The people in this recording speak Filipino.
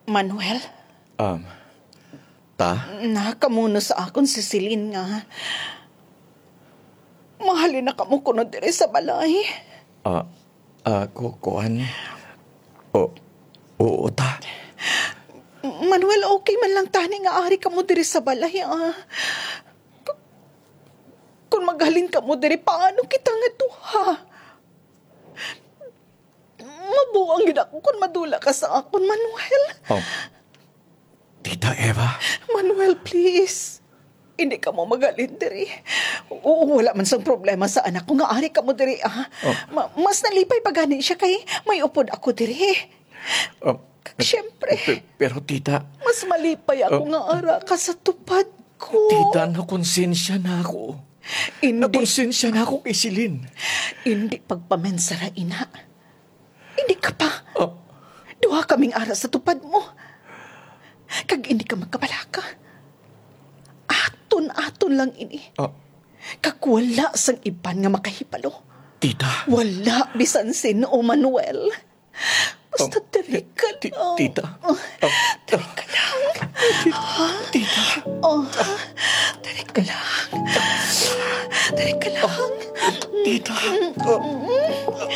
Manuel, Ta? nakamuno sa akon si Celine nga. Mahalin na kamo kuno dire sa balay. Kukuan. Oo, ta. Manuel, okay man lang tani nga ari kamo dire sa balay. Kung maghalin kamo dire, paano kita nga tuha? Mabuang gid ako kung madula ka sa akon, Manuel. Tita Eva. Manuel, please. Hindi ka mo magalin diri. Oo, wala man sang problema sa anak ko. Nga ari ka mo diri, mas nalipay pa gani siya kay may upod ako diri. Siyempre. Pero tita... Mas malipay ako nga ara ka sa tupad ko. Tita, nakonsensya na ako. Hindi. Nakonsensya na ako kay Celine. Hindi pagpamensara, ina. Hindi ka pa. Duha kaming ara sa tupad mo. Kag hindi ka magkabalaka. Aton lang ini. Kag wala sang iban nga makahipalo. Tita. Wala bisan sino, Manuel. Basta diri ka lang. Tita. Diri ka lang. Tita. Diri ka lang. Diri ka lang. Tita.